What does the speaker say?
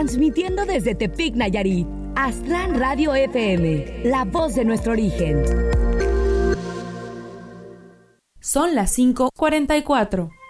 transmitiendo desde Tepic, Nayarit. Aztlán Radio FM, la voz de nuestro origen. Son las 5:44.